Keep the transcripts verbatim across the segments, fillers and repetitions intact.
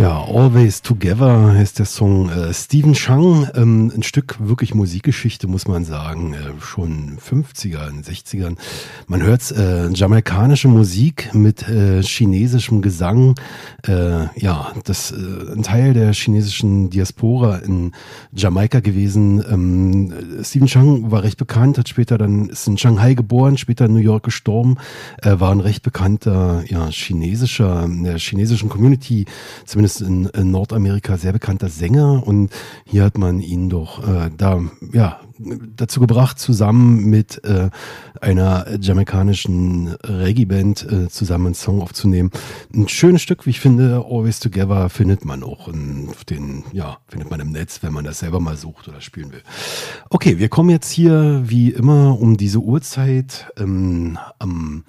Ja, Always Together heißt der Song. Äh, Stephen Chang, ähm, ein Stück wirklich Musikgeschichte, muss man sagen, äh, schon fünfzigern, sechzigern. Man hört äh, jamaikanische Musik mit äh, chinesischem Gesang. Äh, ja, das äh, ein Teil der chinesischen Diaspora in Jamaika gewesen. Ähm, Stephen Chang war recht bekannt, hat später dann ist in Shanghai geboren, später in New York gestorben. Er war ein recht bekannter, ja, chinesischer, in der chinesischen Community, zumindest in, in Nordamerika sehr bekannter Sänger, und hier hat man ihn doch äh, da ja dazu gebracht, zusammen mit äh, einer jamaikanischen Reggae-Band äh, zusammen einen Song aufzunehmen. Ein schönes Stück, wie ich finde. Always Together findet man auch in den, ja, findet man im Netz, wenn man das selber mal sucht oder spielen will. Okay, wir kommen jetzt hier wie immer um diese Uhrzeit ähm, am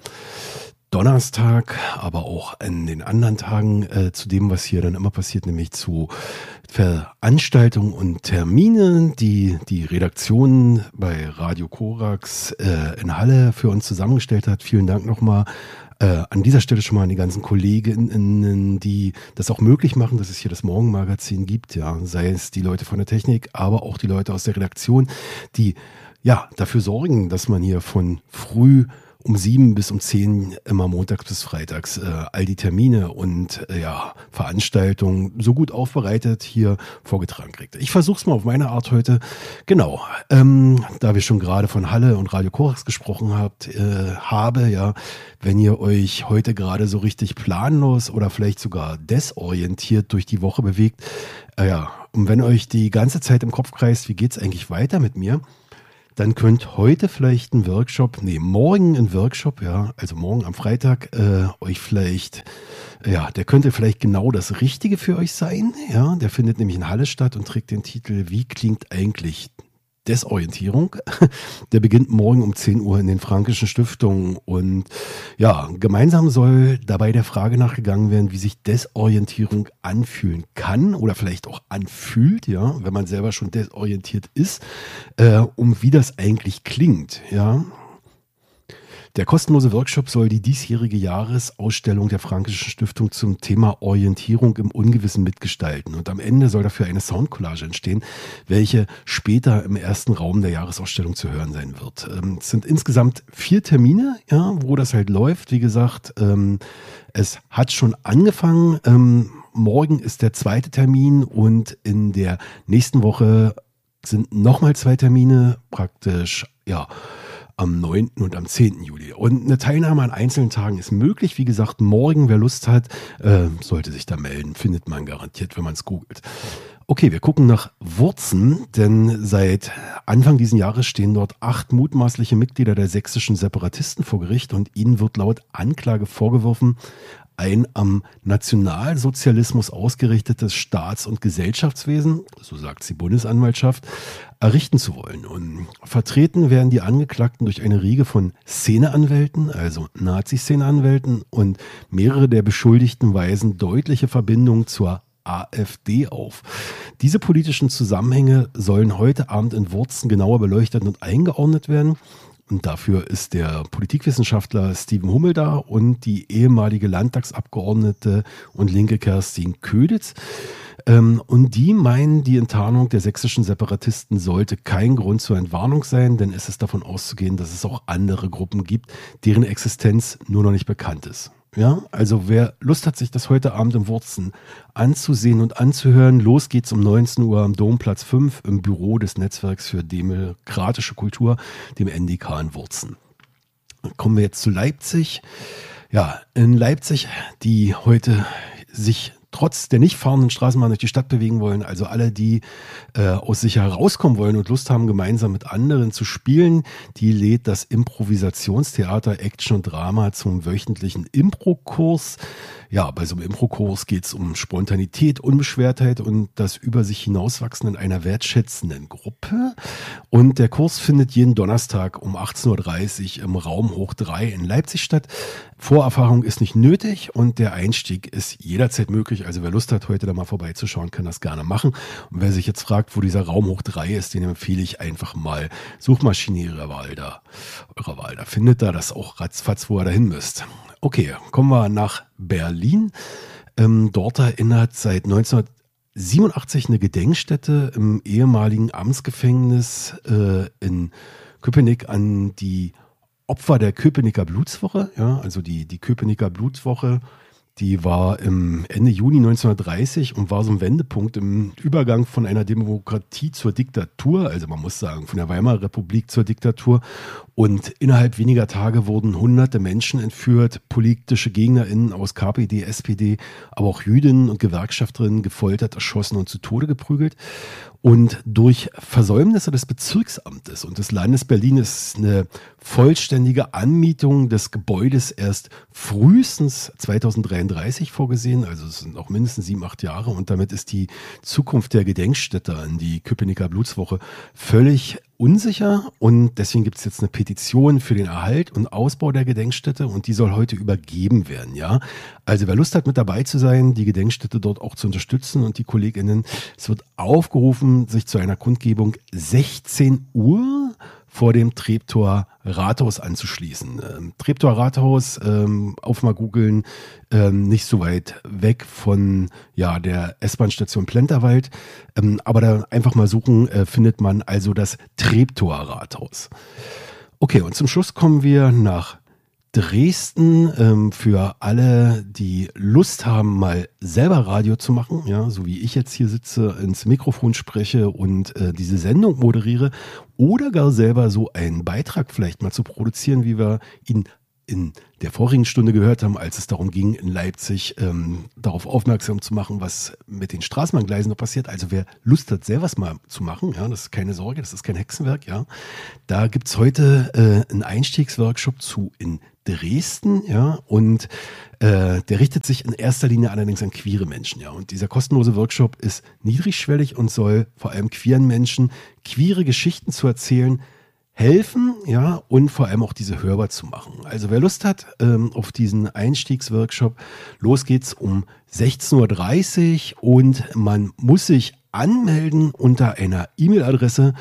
Donnerstag, aber auch an den anderen Tagen äh, zu dem, was hier dann immer passiert, nämlich zu Veranstaltungen und Terminen, die die Redaktion bei Radio Korax äh, in Halle für uns zusammengestellt hat. Vielen Dank nochmal. Äh, an dieser Stelle schon mal an die ganzen Kolleginnen, die das auch möglich machen, dass es hier das Morgenmagazin gibt, ja, sei es die Leute von der Technik, aber auch die Leute aus der Redaktion, die ja dafür sorgen, dass man hier von früh um sieben bis um zehn immer montags bis freitags äh, all die Termine und äh, ja Veranstaltungen so gut aufbereitet hier vorgetragen kriegt. Ich versuche es mal auf meine Art heute. Genau, ähm, da wir schon gerade von Halle und Radio Korax gesprochen habt, äh, habe, ja, wenn ihr euch heute gerade so richtig planlos oder vielleicht sogar desorientiert durch die Woche bewegt, äh, ja, und wenn euch die ganze Zeit im Kopf kreist, wie geht's eigentlich weiter mit mir, dann könnt heute vielleicht ein Workshop, nee, morgen ein Workshop, ja, also morgen am Freitag, äh, euch vielleicht, ja, der könnte vielleicht genau das Richtige für euch sein, ja, der findet nämlich in Halle statt und trägt den Titel Wie klingt eigentlich Desorientierung? Der beginnt morgen um zehn Uhr in den Frankischen Stiftungen, und ja, gemeinsam soll dabei der Frage nachgegangen werden, wie sich Desorientierung anfühlen kann oder vielleicht auch anfühlt, ja, wenn man selber schon desorientiert ist, äh, um wie das eigentlich klingt, ja. Der kostenlose Workshop soll die diesjährige Jahresausstellung der Frankischen Stiftung zum Thema Orientierung im Ungewissen mitgestalten. Und am Ende soll dafür eine Soundcollage entstehen, welche später im ersten Raum der Jahresausstellung zu hören sein wird. Ähm, es sind insgesamt vier Termine, ja, wo das halt läuft. Wie gesagt, ähm, es hat schon angefangen. Ähm, morgen ist der zweite Termin, und in der nächsten Woche sind nochmal zwei Termine, praktisch, ja, am neunten und am zehnten Juli. Und eine Teilnahme an einzelnen Tagen ist möglich. Wie gesagt, morgen, wer Lust hat, äh, sollte sich da melden. Findet man garantiert, wenn man es googelt. Okay, wir gucken nach Wurzen, denn seit Anfang dieses Jahres stehen dort acht mutmaßliche Mitglieder der sächsischen Separatisten vor Gericht, und ihnen wird laut Anklage vorgeworfen, ein am Nationalsozialismus ausgerichtetes Staats- und Gesellschaftswesen, so sagt die Bundesanwaltschaft, errichten zu wollen. Und vertreten werden die Angeklagten durch eine Riege von Szeneanwälten, also Nazi-Szeneanwälten, und mehrere der Beschuldigten weisen deutliche Verbindungen zur AfD auf. Diese politischen Zusammenhänge sollen heute Abend in Wurzen genauer beleuchtet und eingeordnet werden. Und dafür ist der Politikwissenschaftler Steven Hummel da und die ehemalige Landtagsabgeordnete und Linke Kerstin Köditz. Ähm, und die meinen, die Enttarnung der sächsischen Separatisten sollte kein Grund zur Entwarnung sein, denn es ist davon auszugehen, dass es auch andere Gruppen gibt, deren Existenz nur noch nicht bekannt ist. Ja, also wer Lust hat, sich das heute Abend in Wurzen anzusehen und anzuhören, los geht's um neunzehn Uhr am Domplatz fünf im Büro des Netzwerks für demokratische Kultur, dem N D K in Wurzen. Dann kommen wir jetzt zu Leipzig. Ja, in Leipzig, die heute sich trotz der nicht fahrenden Straßenbahn durch die Stadt bewegen wollen, also alle, die äh, aus sich herauskommen wollen und Lust haben, gemeinsam mit anderen zu spielen, die lädt das Improvisationstheater Action und Drama zum wöchentlichen Impro-Kurs. Ja, bei so einem Impro-Kurs geht es um Spontanität, Unbeschwertheit und das über sich hinauswachsen in einer wertschätzenden Gruppe. Und der Kurs findet jeden Donnerstag um achtzehn Uhr dreißig im Raum Hoch drei in Leipzig statt. Vorerfahrung ist nicht nötig und der Einstieg ist jederzeit möglich. Also wer Lust hat, heute da mal vorbeizuschauen, kann das gerne machen. Und wer sich jetzt fragt, wo dieser Raum Hoch drei ist, den empfehle ich einfach mal Suchmaschine ihrer Wahl da. Eurer Wahl. Da findet ihr das auch ratzfatz, wo ihr dahin müsst. Okay, kommen wir nach Berlin. Ähm, dort erinnert seit neunzehnhundertsiebenundachtzig eine Gedenkstätte im ehemaligen Amtsgefängnis äh, in Köpenick an die Opfer der Köpenicker Blutswoche. Ja, also die, die Köpenicker Blutswoche, die war im Ende Juni neunzehnhundertdreißig und war so ein Wendepunkt im Übergang von einer Demokratie zur Diktatur, also man muss sagen, von der Weimarer Republik zur Diktatur. Und innerhalb weniger Tage wurden hunderte Menschen entführt, politische GegnerInnen aus K P D, S P D, aber auch Jüdinnen und Gewerkschafterinnen gefoltert, erschossen und zu Tode geprügelt. Und durch Versäumnisse des Bezirksamtes und des Landes Berlin ist eine vollständige Anmietung des Gebäudes erst frühestens zweitausenddreiunddreißig vorgesehen. Also es sind noch mindestens sieben, acht Jahre. Und damit ist die Zukunft der Gedenkstätte an die Köpenicker Blutswoche völlig unsicher. Und deswegen gibt es jetzt eine Petition für den Erhalt und Ausbau der Gedenkstätte. Und die soll heute übergeben werden. Ja, also wer Lust hat, mit dabei zu sein, die Gedenkstätte dort auch zu unterstützen und die KollegInnen, es wird aufgerufen, sich zu einer Kundgebung sechzehn Uhr vor dem Treptower Rathaus anzuschließen. Ähm, Treptower Rathaus, ähm, auf mal googeln, ähm, nicht so weit weg von ja, der S-Bahn-Station Plenterwald. Ähm, aber da einfach mal suchen, äh, findet man also das Treptower Rathaus. Okay, und zum Schluss kommen wir nach Dresden, ähm, für alle, die Lust haben, mal selber Radio zu machen, ja, so wie ich jetzt hier sitze, ins Mikrofon spreche und äh, diese Sendung moderiere oder gar selber so einen Beitrag vielleicht mal zu produzieren, wie wir ihn in der vorigen Stunde gehört haben, als es darum ging, in Leipzig ähm, darauf aufmerksam zu machen, was mit den Straßenbahngleisen noch passiert. Also wer Lust hat, selber was mal zu machen, ja, das ist keine Sorge, das ist kein Hexenwerk, ja. Da gibt's heute äh, einen Einstiegsworkshop zu in Dresden, ja, und äh, der richtet sich in erster Linie allerdings an queere Menschen, ja. Und dieser kostenlose Workshop ist niedrigschwellig und soll vor allem queeren Menschen queere Geschichten zu erzählen, helfen, ja, und vor allem auch diese hörbar zu machen. Also wer Lust hat ähm, auf diesen Einstiegsworkshop, los geht's um sechzehn Uhr dreißig und man muss sich anmelden unter einer E-Mail-Adresse.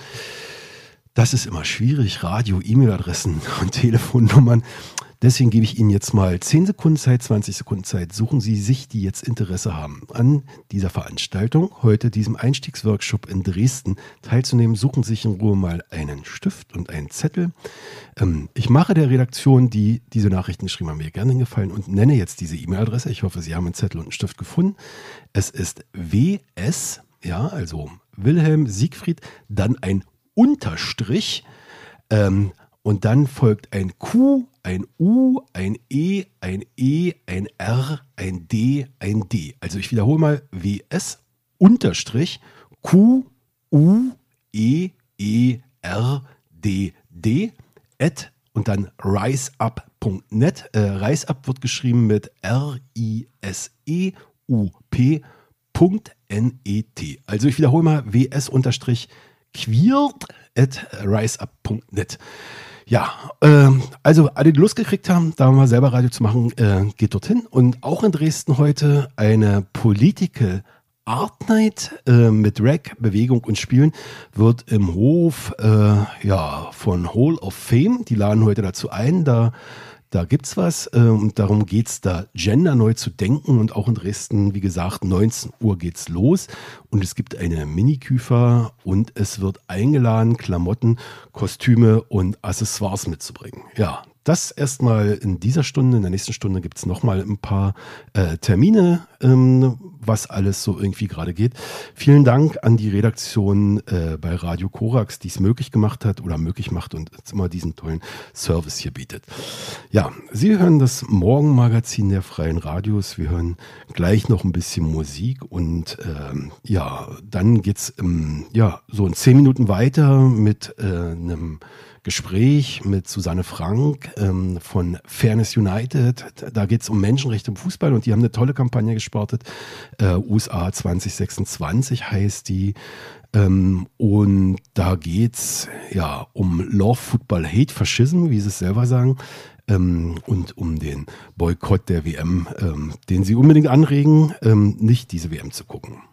Das ist immer schwierig, Radio, E-Mail-Adressen und Telefonnummern. Deswegen gebe ich Ihnen jetzt mal zehn Sekunden Zeit, zwanzig Sekunden Zeit. Suchen Sie sich, die jetzt Interesse haben, an dieser Veranstaltung, heute diesem Einstiegsworkshop in Dresden teilzunehmen. Suchen Sie sich in Ruhe mal einen Stift und einen Zettel. Ähm, ich mache der Redaktion, die diese Nachrichten geschrieben haben, mir gerne einen Gefallen und nenne jetzt diese E-Mail-Adresse. Ich hoffe, Sie haben einen Zettel und einen Stift gefunden. Es ist W S, ja, also Wilhelm Siegfried, dann ein Unterstrich, ähm, und dann folgt ein Q, ein U, ein E, ein E, ein R, ein D, ein D. Also ich wiederhole mal W S unterstrich Q, U, E, E, R, D, D at und dann riseup punkt net. Äh, riseup wird geschrieben mit R I S E U P Punkt N E T. Also ich wiederhole mal W S unterstrich queert at riseup punkt net. Ja, ähm, also alle, die Lust gekriegt haben, da mal selber Radio zu machen, äh, geht dorthin. Und auch in Dresden heute eine Political Art Night äh, mit Rap, Bewegung und Spielen wird im Hof äh, ja, von Hall of Fame. Die laden heute dazu ein, da Da gibt's was äh, und darum geht's da, Gender neu zu denken. Und auch in Dresden, wie gesagt, neunzehn Uhr geht's los. Und es gibt eine Mini-Küfer und es wird eingeladen, Klamotten, Kostüme und Accessoires mitzubringen. Ja, das erstmal in dieser Stunde. In der nächsten Stunde gibt's nochmal ein paar äh, Termine, ähm, was alles so irgendwie gerade geht. Vielen Dank an die Redaktion äh, bei Radio Korax, die es möglich gemacht hat oder möglich macht und jetzt immer diesen tollen Service hier bietet. Ja, Sie hören das Morgenmagazin der Freien Radios. Wir hören gleich noch ein bisschen Musik und ähm, ja, dann geht's ähm, ja, so in zehn Minuten weiter mit äh, einem Gespräch mit Susanne Frank ähm, von Fairness United. Da geht es um Menschenrechte im Fußball und die haben eine tolle Kampagne gestartet. Äh, U S A zwanzig sechsundzwanzig heißt die. Ähm, und da geht's ja um Love, Football, Hate, Faschism, wie sie es selber sagen. Ähm, und um den Boykott der W M, ähm, den sie unbedingt anregen, ähm, nicht diese W M zu gucken.